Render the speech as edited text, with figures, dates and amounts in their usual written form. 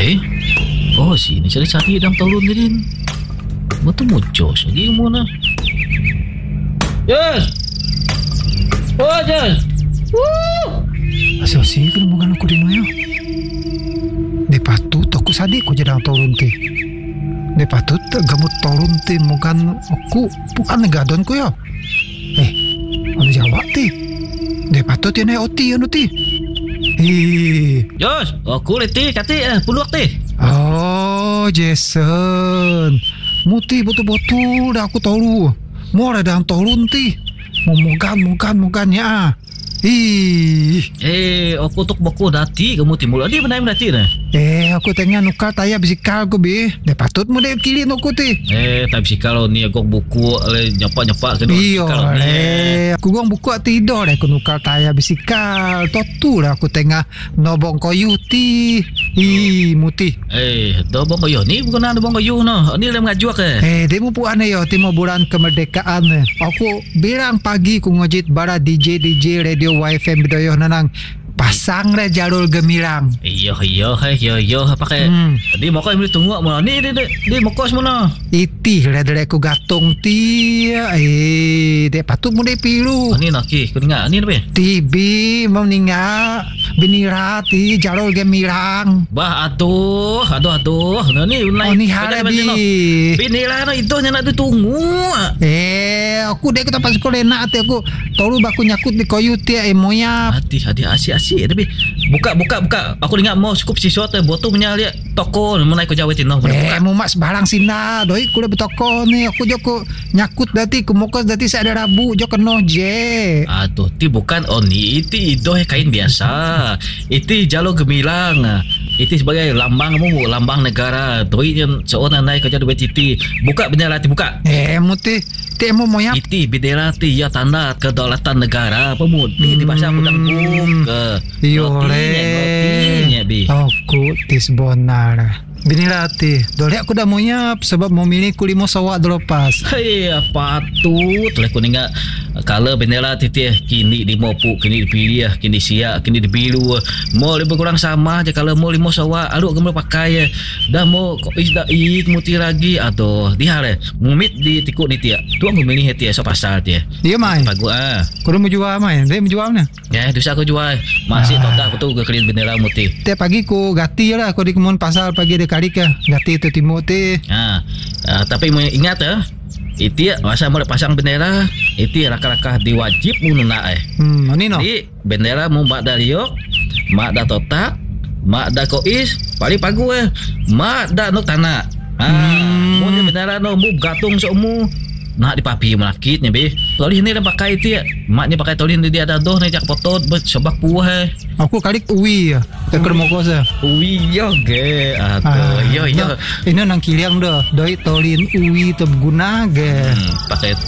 Oh, sini cari-cari dalam tahun din. Betul muncul lagi mana? Yes. Oh, yes. Asal sih kan bukan aku di noyo. De patut aku sadik ko jadi tahun ti. De patut gamut tahun ti bukan aku bukan negadon ko yo. Anu Jawa ti. De patut ya naik oti anu ti. Yes, aku leti kati puluh ti. Oh, Jason. Muti betul-betul dah aku tahu. Mau ada dalam tahun ti. Mukan aku tok boko dati kamu timbul adi benai dati dah. Aku tengah nukar tayar bisikal ko be. De patut mo de kili aku ti. Tak bisikal ni aku buku nyepak-nyepak ke bisikal ni. Aku gong buku tidur aku nukar tayar bisikal. Totu lah aku tengah nobong kayu ti. Muti. Dobong kayu ni bukan ada bong kayu no. Ni dah mengajuak ke. Dia mu puan yo timo bulan kemerdekaan. Aku bilang pagi ku ngojit bara DJ radio YFM bidoyo nanang pasang re jalur gemilang. Iya pakai. Di moko ini tunggu mana ni di moko semua. Iti le ku gatung ti. De patut mu de pilu. Ni naki ku dengar ni apa? Tibi mau ninga binira ti jalur gemilang. Bah aduh. Ni ni hare bi. Binira no itu nya nak ditunggu. Aku dek kita pas sekolah nak aku tolu baku nyakut di kayu ti moya. Hati asyik tapi buka aku dengar mau cukup siswa teh botol punya lihat toko menai ko Jawa tino mau mak sebarang sina doi ku le betoko ni aku joko nyakut dati ku mokos dati saya ada rabu jo keno je ti bukan ni itu kain biasa itu jalur gemilang itu sebagai lambang negara doi yang seorang naik kerja duit titi buka bendera ti buka muti ti mau moya itu bendera ti ya tanda kedaulatan negara pemudi di bahasa Pudang ke Rotinya bi. Aku tis bonar. Binilati, dole aku dah mau nyap sebab mau milih kulimo sawak dropas. Patut lah ku ninga kalau bendera titi kini di mopu, kini dipilih, kini siap, kini dibiru. Mau lebih kurang sama aja kalau mau limo sawak, aduh kamu pakai dah mau kok isda muti lagi atau dihare mumit di tikuk ni tia. Tu aku milih tia so pasal tia. Dia mai. Bagus Kau mau jual mai? Dia mau jual mana? Ya, bisa aku jual. Masih total betul ke kelin bendera muti. Tiap pagi ku gati lah aku di kemun pasal pagi de kali ke gati tu Timoti. Tapi ingat itu masa mau pasang bendera itu raka-raka diwajib mununa ni no. Di bendera mau mak dariok, mak da totak, mak da kois, paling pagu mak da nok tanah. Mau bendera no mu gatung somu nak dipapi melakitnya be. Tolih ni dah pakai itu maknya pakai tolih dia ada doh ni jak potot sebab puah Aku kali uwi ya. Tekor moko sa. Uwi yo ge. Yo. Ini nang kiliang dah. Doi tolin uwi tu guna ge. Pakai